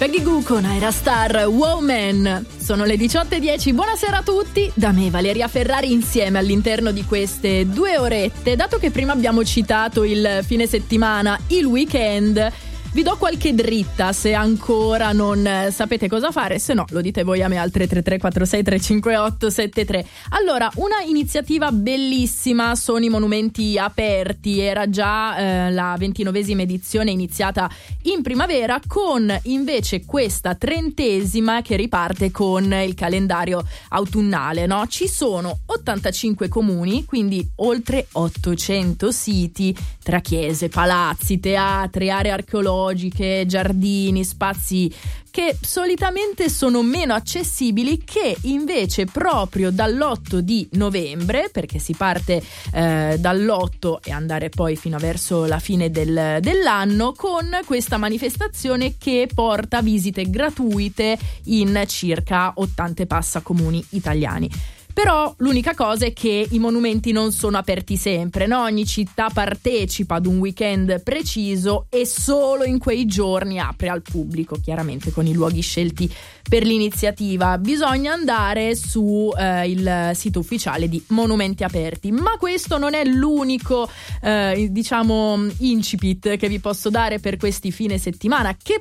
Peggy Goo con Ira Star, Woman. Sono le 18:10, buonasera a tutti. Da me Valeria Ferrari insieme all'interno di queste 2 orette. Dato che prima abbiamo citato il fine settimana, il weekend, vi do qualche dritta se ancora non sapete cosa fare, se no lo dite voi a me al 333 46 358 73. Allora, una iniziativa bellissima sono i monumenti aperti. Era già la 29esima edizione iniziata in primavera, con invece questa 30esima che riparte con il calendario autunnale, no? Ci sono 85 comuni, quindi oltre 800 siti tra chiese, palazzi, teatri, aree archeologiche, giardini, spazi che solitamente sono meno accessibili, che invece proprio dall'8 di novembre, perché si parte dall'8 e andare poi fino a verso la fine dell'anno, con questa manifestazione che porta visite gratuite in circa 80 e passa comuni italiani. Però l'unica cosa è che i monumenti non sono aperti sempre, no? Ogni città partecipa ad un weekend preciso e solo in quei giorni apre al pubblico, chiaramente con i luoghi scelti per l'iniziativa. Bisogna andare su il sito ufficiale di Monumenti Aperti, ma questo non è l'unico incipit che vi posso dare per questi fine settimana, che